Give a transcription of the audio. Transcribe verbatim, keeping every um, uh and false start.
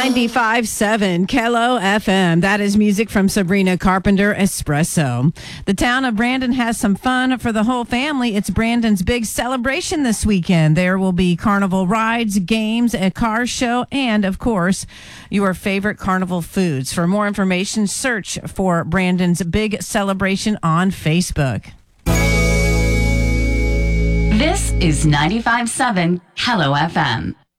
ninety-five point seven Kello F M. That is music from Sabrina Carpenter, Espresso. The town of Brandon has some fun for the whole family. It's Brandon's big celebration this weekend. There will be carnival rides, games, a car show, and, of course, your favorite carnival foods. For more information, search for Brandon's big celebration on Facebook. This is ninety-five point seven Kello F M.